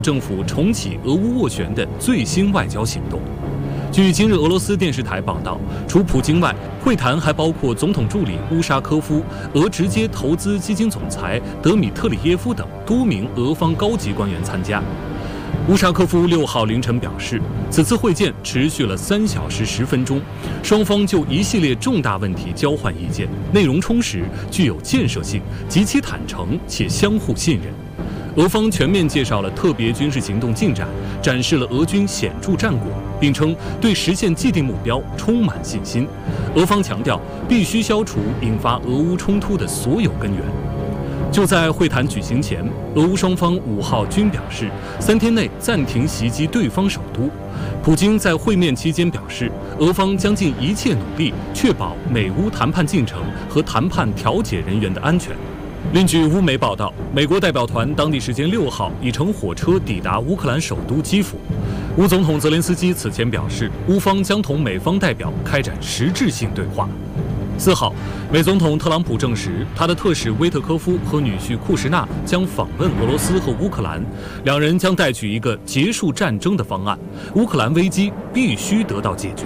政府重启俄乌斡旋的最新外交行动。据今日俄罗斯电视台报道，除普京外，会谈还包括总统助理乌沙科夫、俄直接投资基金总裁德米特里耶夫等多名俄方高级官员参加。乌沙科夫6号凌晨表示，此次会见持续了3小时10分钟，双方就一系列重大问题交换意见，内容充实，具有建设性，极其坦诚且相互信任。俄方全面介绍了特别军事行动进展，展示了俄军显著战果，并称对实现既定目标充满信心。俄方强调，必须消除引发俄乌冲突的所有根源。就在会谈举行前，俄乌双方5号均表示3天内暂停袭击对方首都。普京在会面期间表示，俄方将尽一切努力确保美乌谈判进程和谈判调解人员的安全。另据乌媒报道，美国代表团当地时间6号已乘火车抵达乌克兰首都基辅。乌总统泽连斯基此前表示，乌方将同美方代表开展实质性对话。4号，美总统特朗普证实，他的特使威特科夫和女婿库什纳将访问俄罗斯和乌克兰，两人将带去一个结束战争的方案，乌克兰危机必须得到解决。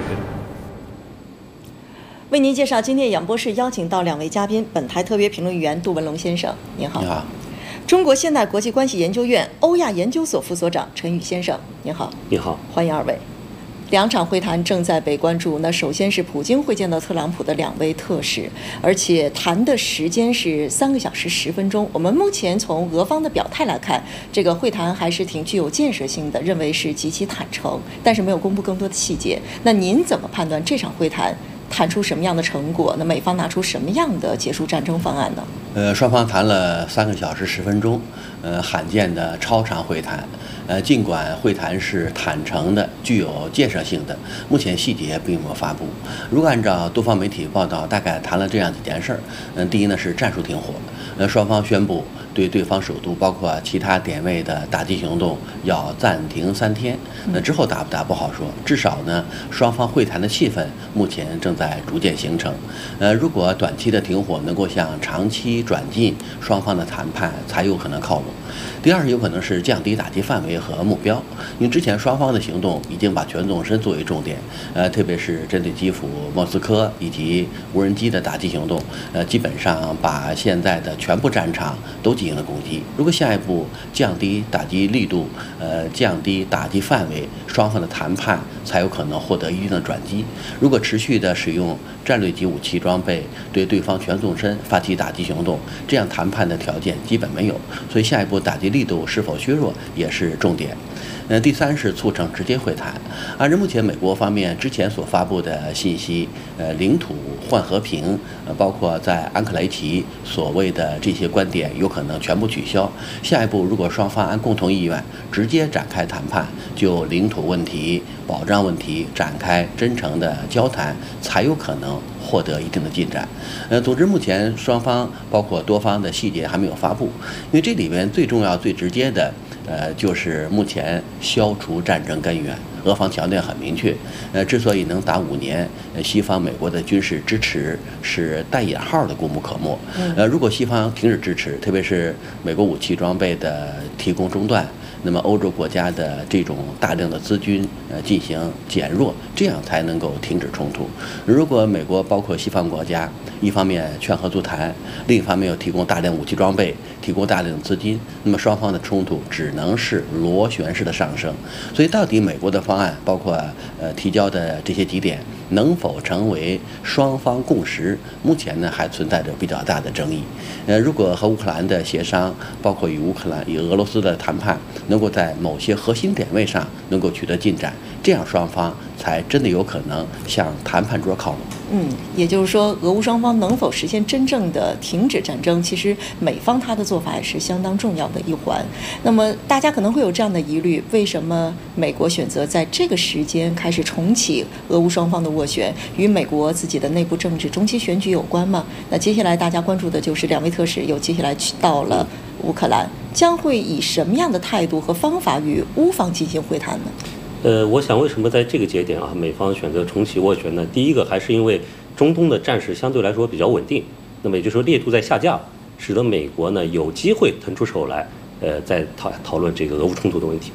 为您介绍今天演播室邀请到2位嘉宾，本台特别评论员杜文龙先生，您好。 你好。 中国现代国际关系研究院欧亚研究所副所长陈宇先生，您好。 你好， 欢迎2位。2场会谈正在被关注。那首先是普京会见到特朗普的2位特使，而且谈的时间是3个小时10分钟。我们目前从俄方的表态来看，这个会谈还是挺具有建设性的，认为是极其坦诚，但是没有公布更多的细节。那您怎么判断这场会谈谈出什么样的成果？那美方拿出什么样的结束战争方案呢？ 双方谈了3个小时10分钟，罕见的超长会谈。尽管会谈是坦诚的、具有建设性的，目前细节并没有发布。如果按照多方媒体报道，大概谈了这样几件事儿。第一呢是战术停火，双方宣布对对方首都包括其他点位的打击行动要暂停3天。之后打不打不好说，至少呢双方会谈的气氛目前正在逐渐形成。如果短期的停火能够向长期转进，双方的谈判才有可能靠拢。第二，有可能是降低打击范围和目标，因为之前双方的行动已经把全纵深作为重点，特别是针对基辅、莫斯科以及无人机的打击行动，基本上把现在的全部战场都进行了攻击。如果下一步降低打击力度，降低打击范围，双方的谈判才有可能获得一定的转机。如果持续的使用战略级武器装备对对方全纵深发起打击行动，这样谈判的条件基本没有，所以下一步打击力度是否削弱也是重点。第三是促成直接会谈。按照目前美国方面之前所发布的信息，领土换和平，包括在安克雷奇所谓的这些观点有可能全部取消。下一步如果双方按共同意愿直接展开谈判，就领土问题、保障问题展开真诚的交谈，才有可能获得一定的进展。总之目前双方包括多方的细节还没有发布，因为这里面最重要最直接的就是目前消除战争根源。俄方强调很明确，之所以能打5年，西方美国的军事支持是带引号的功不可没。如果西方停止支持，特别是美国武器装备的提供中断，那么欧洲国家的这种大量的资金进行减弱，这样才能够停止冲突。如果美国包括西方国家一方面劝和促谈，另一方面又提供大量武器装备，提供大量的资金，那么双方的冲突只能是螺旋式的上升。所以到底美国的方案包括提交的这些几点能否成为双方共识，目前呢还存在着比较大的争议。如果和乌克兰的协商，包括与俄罗斯的谈判能够在某些核心点位上能够取得进展，这样双方才真的有可能向谈判桌靠拢。 也就是说，俄乌双方能否实现真正的停止战争，其实美方他的做法也是相当重要的一环。那么大家可能会有这样的疑虑，为什么美国选择在这个时间开始重启俄乌双方的斡旋？与美国自己的内部政治中期选举有关吗？那接下来大家关注的就是2位特使又接下来到了乌克兰，将会以什么样的态度和方法与乌方进行会谈呢？ 我想为什么在这个节点美方选择重启斡旋呢？第一个还是因为中东的战事相对来说比较稳定，那么也就是说烈度在下降，使得美国呢有机会腾出手来， 在讨论这个俄乌冲突的问题。